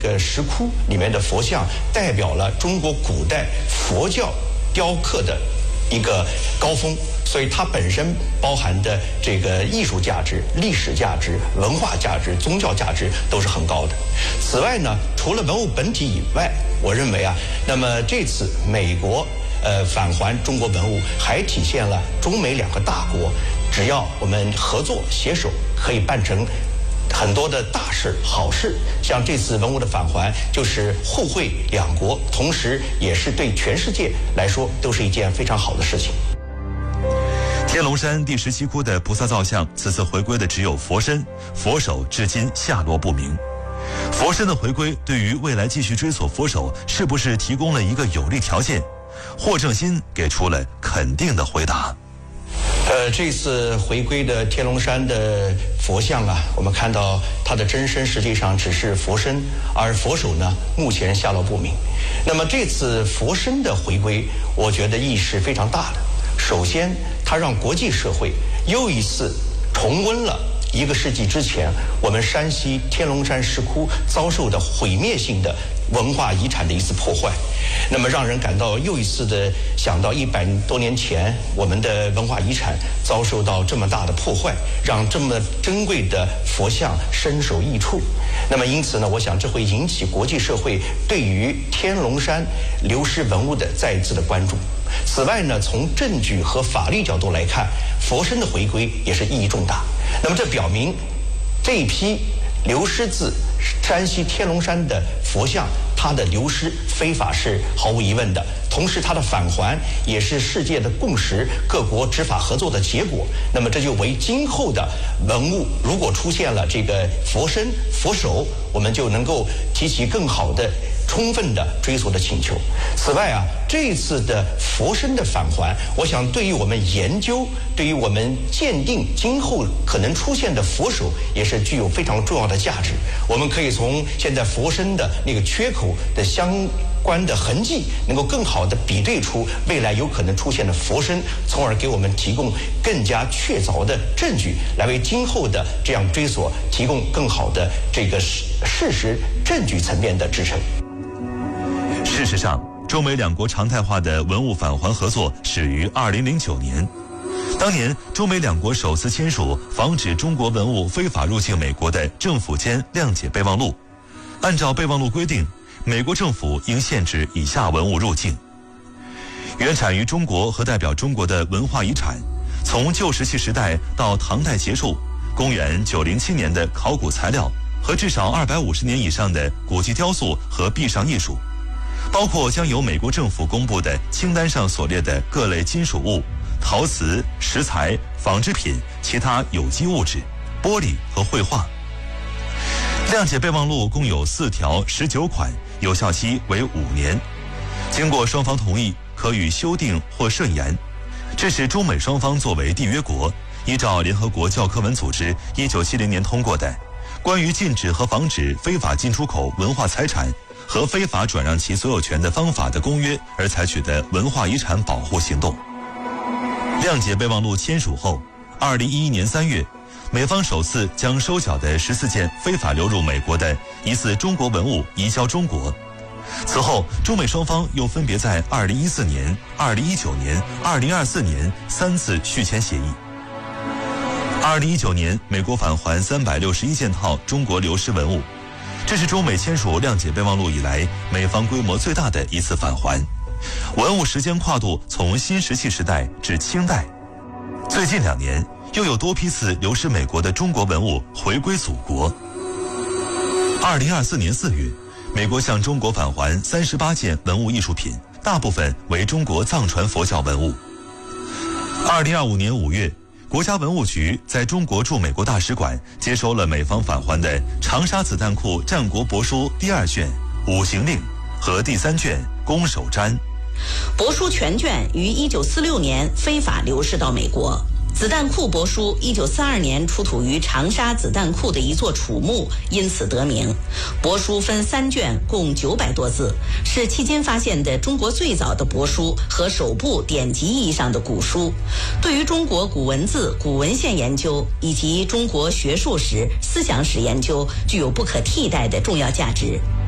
石窟里面的佛像代表了中国古代佛教雕刻的一个高峰，所以它本身包含的这个艺术价值、历史价值、文化价值、宗教价值都是很高的。此外呢，除了文物本体以外，我认为那么这次美国返还中国文物，还体现了中美两个大国，只要我们合作携手，可以办成很多的大事好事。像这次文物的返还，就是互惠两国，同时也是对全世界来说都是一件非常好的事情。 天龙山第17窟的菩萨造像，此次回归的只有佛身，佛手至今下落不明。佛身的回归，对于未来继续追索佛手，是不是提供了一个有利条件？霍正新给出了肯定的回答。 这次回归的天龙山的佛像我们看到它的真身实际上只是佛身，而佛手呢目前下落不明。那么这次佛身的回归，我觉得意义是非常大的。首先，它让国际社会又一次重温了1个世纪之前我们山西天龙山石窟遭受的毁灭性的文化遗产的一次破坏，那么让人感到又一次的想到100多年前我们的文化遗产遭受到这么大的破坏，让这么珍贵的佛像身首异处。那么因此呢，我想这会引起国际社会对于天龙山流失文物的再一次的关注。此外呢，从证据和法律角度来看，佛身的回归也是意义重大。那么这表明这一批流失自山西天龙山的佛像，它的流失非法是毫无疑问的，同时它的返还也是世界的共识，各国执法合作的结果。那么这就为今后的文物如果出现了这个佛身、佛手，我们就能够提起更好的充分的追索的请求。此外这一次的佛身的返还，我想对于我们研究，对于我们鉴定今后可能出现的佛手，也是具有非常重要的价值。我们可以从现在佛身的那个缺口的相关的痕迹，能够更好的比对出未来有可能出现的佛身，从而给我们提供更加确凿的证据，来为今后的这样追索提供更好的这个事实证据层面的支撑。 事实上，中美两国常态化的文物返还合作始于2009年。当年，中美两国首次签署防止中国文物非法入境美国的政府间谅解备忘录。按照备忘录规定，美国政府应限制以下文物入境：原产于中国和代表中国的文化遗产，从旧石器时代到唐代结束，公元907年的考古材料和至少250年以上的古籍雕塑和壁上艺术，包括将由美国政府公布的清单上所列的各类金属物、陶瓷、石材、纺织品、其他有机物质、玻璃和绘画。谅解备忘录共有4条19款，有效期为5年。经过双方同意，可予修订或慎言。这是中美双方作为缔约国，依照联合国教科文组织1970年通过的《关于禁止和防止非法进出口文化财产和非法转让其所有权的方法的公约》而采取的文化遗产保护行动。谅解备忘录签署后，2011年3月，美方首次将收缴的14件非法流入美国的疑似中国文物移交中国。此后，中美双方又分别在2014年、2019年、2024年3次续签协议。2019年，美国返还361件套中国流失文物，这是中美签署谅解备忘录以来美方规模最大的一次返还。文物时间跨度从新石器时代至清代。最近2年，又有多批次流失美国的中国文物回归祖国。2024年4月，美国向中国返还38件文物艺术品，大部分为中国藏传佛教文物。2025年5月，国家文物局在中国驻美国大使馆接收了美方返还的长沙子弹库战国帛书第2卷《五行令》和第3卷《攻守瞻》。 帛书全卷于1946年非法流失到美国。子弹库帛书1942年出土于长沙子弹库的一座楚墓，因此得名。帛书分3卷，共900多字，是迄今发现的中国最早的帛书和首部典籍意义上的古书，对于中国古文字、古文献研究以及中国学术史、思想史研究具有不可替代的重要价值。